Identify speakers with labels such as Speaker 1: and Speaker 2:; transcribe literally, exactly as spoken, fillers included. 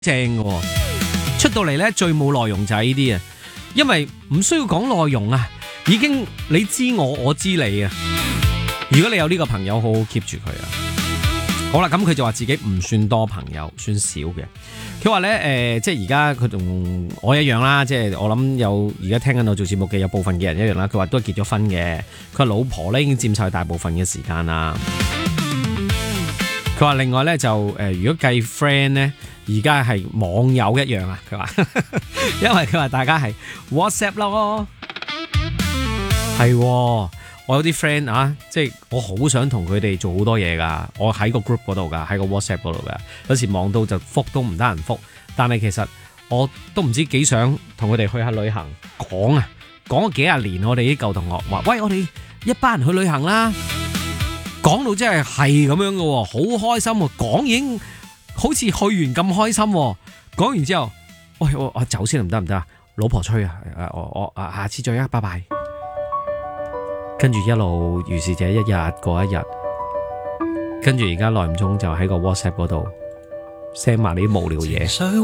Speaker 1: 正嘅，出到嚟咧最冇內容就係呢啲啊，因為唔需要講內容啊，已經你知我，我知你啊。如果你有呢個朋友，好好 keep 住佢啊。好啦，咁佢就話自己唔算多朋友，算少嘅。佢話咧，誒，即係而家佢同我一樣啦，即係我諗有而家聽緊我做節目嘅有部分嘅人一樣啦。佢話都係結咗婚嘅，佢話老婆咧已經佔晒大部分嘅時間啦。佢話另外咧就誒，如果計 friend 咧，而家係網友一樣啊。佢話，因為佢話大家係 WhatsApp 咯，係。我有啲 friend 啊，即係我好想同佢哋做好多嘢噶，我喺個 group 嗰度噶，喺個 WhatsApp 嗰度噶，有時忙到就覆都唔得人覆，但係其實我都唔知幾想同佢哋去下旅行，講啊，講咗幾廿年，我哋啲舊同學話，喂，我哋一班人去旅行啦，講到真係係咁樣噶，好開心喎，講已經好似去完咁開心，講完之後，喂，我我走先唔得唔得啊？老婆催啊，我我啊下次再啊，拜拜。跟住一路如是者一日過一日，跟住而家耐唔中就喺個 WhatsApp 嗰度 send 埋啲無聊嘢。